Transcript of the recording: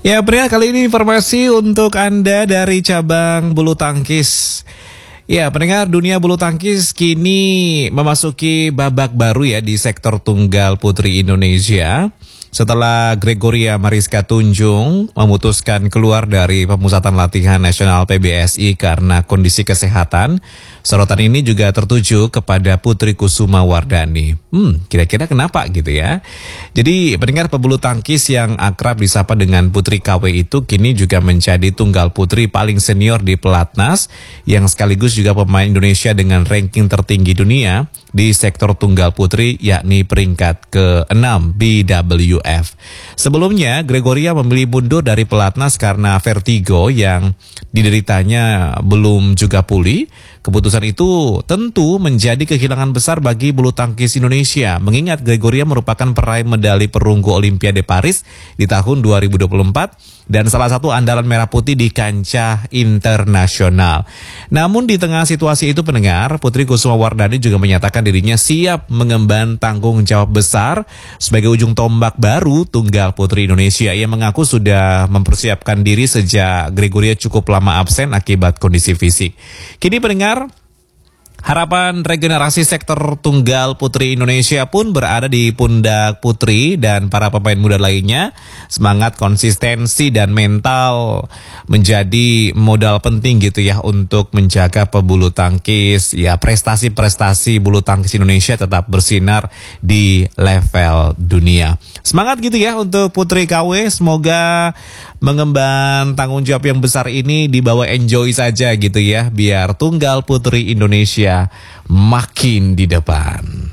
Ya, pria kali ini informasi untuk Anda dari cabang bulu tangkis. Ya, pendengar, dunia bulu tangkis kini memasuki babak baru ya di sektor tunggal putri Indonesia. Setelah Gregoria Mariska Tunjung memutuskan keluar dari pemusatan latihan nasional PBSI karena kondisi kesehatan, sorotan ini juga tertuju kepada Putri Kusuma Wardani. Kira-kira kenapa gitu ya? Jadi pendengar, pebulu tangkis yang akrab disapa dengan Putri KW itu kini juga menjadi tunggal putri paling senior di pelatnas, yang sekaligus juga pemain Indonesia dengan ranking tertinggi dunia di sektor tunggal putri, yakni peringkat ke-6 BWF. Sebelumnya, Gregoria memilih mundur dari pelatnas karena vertigo yang dideritanya belum juga pulih. Keputusan itu tentu menjadi kehilangan besar bagi bulu tangkis Indonesia, mengingat Gregoria merupakan peraih medali perunggu Olimpiade Paris di tahun 2024 dan salah satu andalan merah putih di kancah internasional. Namun di tengah situasi itu, pendengar, Putri Kusuma Wardani juga menyatakan dirinya siap mengemban tanggung jawab besar sebagai ujung tombak baru tunggal putri Indonesia. Ia mengaku sudah mempersiapkan diri sejak Gregoria cukup lama absen akibat kondisi fisik. Kini pendengar, harapan regenerasi sektor tunggal putri Indonesia pun berada di pundak Putri dan para pemain muda lainnya. Semangat, konsistensi, dan mental menjadi modal penting gitu ya untuk menjaga pebulu tangkis. Ya, prestasi-prestasi bulu tangkis Indonesia tetap bersinar di level dunia. Semangat gitu ya untuk Putri KW, semoga mengemban tanggung jawab yang besar ini dibawa enjoy saja gitu ya, biar tunggal putri Indonesia makin di depan.